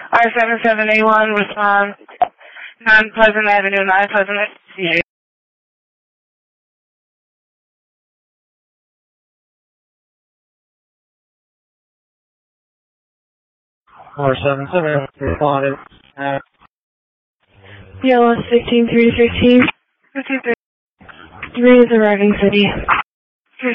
R77A1, respond. 9 Pleasant Avenue, 9 Pleasant Avenue. 477, responded. BLS 16315. 53. 3 is arriving city.